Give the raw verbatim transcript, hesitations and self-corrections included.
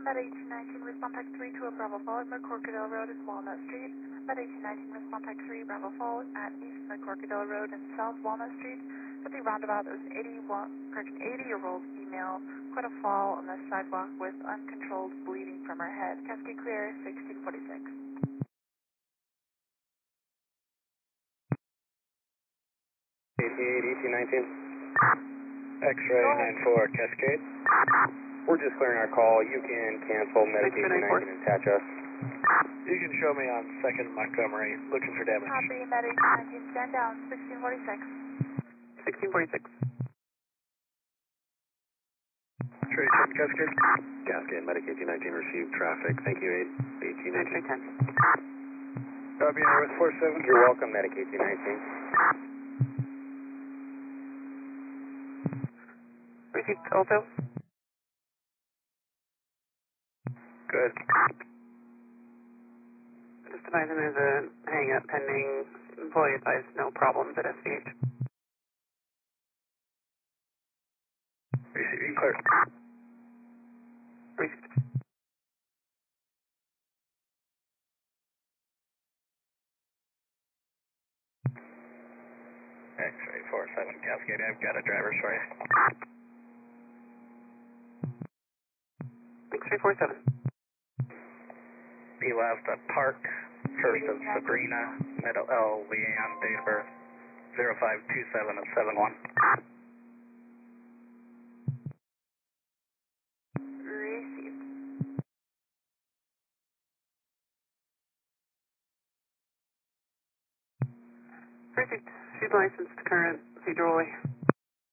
Med eighteen nineteen, respond tech three to a Bravo Fall at McCorkadale Road and Walnut Street. Med eighteen nineteen, respond tech three, Bravo Fall at East McCorkadale Road and South Walnut Street. At the roundabout, there was an eighty-one, correction, eighty-year-old female, quite a fall on the sidewalk with uncontrolled bleeding from her head. Cascade clear, sixteen forty-six. eighty-eight, eighteen nineteen. X-ray nine four, Cascade. We're just clearing our call. You can cancel Medic eighteen nineteen and attach us. You can show me on second Montgomery, looking for damage. Copy, Med eighteen nineteen, stand down, sixteen forty-six. sixteen forty-six. X-ray ten, Cascade. Cascade, Medic eighteen nineteen, received traffic. Thank you, eighteen nineteen. X-ray ten. Copy, North four seven. You're welcome, Medic eighteen nineteen. Received also. Good. Just advising there's a hang up pending. Employee advised no problems at S C H. Receiving clear. Received. X-ray four seven, Cascade. I've got a driver's for you. X-ray four seven. Be left at Park, first of Sabrina, middle L, Leanne, date of birth, zero five two seven of seven one. Received. Received. She's licensed current procedurally.